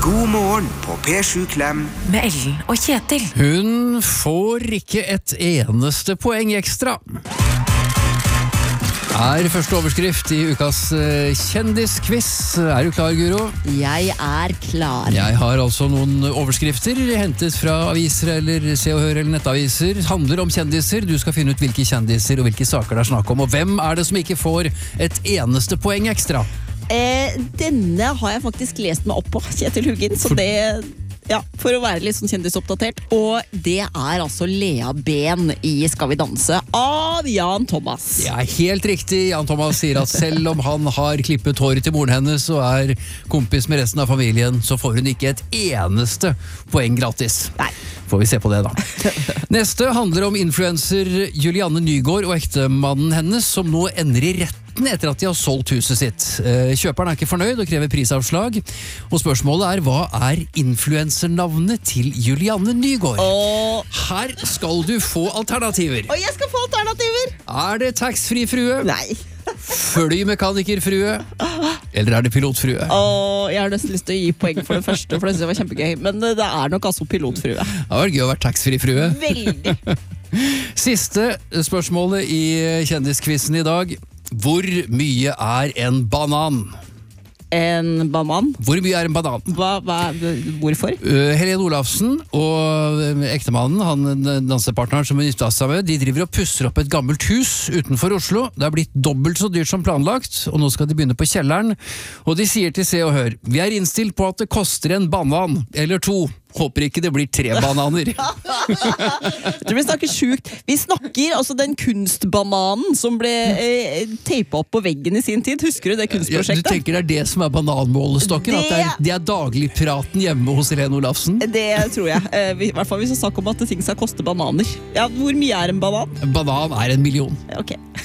God morgen på P7 Klem. Med Ellen og Kjetil. Hun får ikke et eneste poeng ekstra. Første overskrift i ukas kjendisquiz. Er du klar, Guro? Jeg er klar. Jeg har altså noen overskrifter hentet fra aviser eller Se og Hør eller nettaviser. Handler om kjendiser. Du skal finne ut hvilke kjendiser og hvilke saker det er snakk om. Og hvem er det som ikke får et eneste poeng ekstra? Denne har jeg faktisk lest meg opp på, Kjetil Hugin, så det... Ja, for å være litt sånn kjendisoppdatert. Og det er altså Lea Ben i Skal vi danse av Jan Thomas. Ja, helt riktig. Jan Thomas sier at selv om han har klippet håret til moren hennes og er kompis med resten av familien, så får hun ikke et eneste poeng gratis. Nei. Får vi se på det da. Neste handler om influencer Julianne Nygaard og ektemannen hennes, som nå ender i retten etter at de har solgt huset sitt. Kjøperen er ikke fornøyd og krever prisavslag. Og spørsmålet er, hva er influensernavnet til Julianne Nygaard? Her skal du få alternativer. Og jeg skal få alternativer! Er det taxfree-frue? Nei. Flymekanikerfrue? Eller er det pilotfrue? Jeg har nesten lyst til å gi poeng for det første, for det synes jeg var kjempegøy. Men det er nok altså pilotfrue. Det var gøy å være taxfree-frue. Veldig. Siste spørsmålet i kjendiskvissen i dag. Hvor mye er en banan? En banan? Hvor mye er en banan? Hvorfor? Helene Olafsen og ektemannen, han dansepartneren som hun gifta seg med, de driver og pusser opp et gammelt hus utenfor Oslo. Det har blitt dobbelt så dyrt som planlagt, og nå skal de begynne på kjelleren. Og de sier til Se og Hør, vi er innstilt på at det koster en banan, eller to. Håper ikke det blir 3 bananer. Vi snakker sjukt. Vi snakker altså den kunstbananen som ble teipet opp på veggen i sin tid. Husker du det kunstprosjektet? Du tenker det er det som er bananmålestokken? At det er dagligpraten hjemme hos Helene Olafsen? Det tror jeg. I hvert fall hvis jeg snakker om at ting skal koste bananer. Ja, hvor mye er en banan? En banan er 1 million. Ok.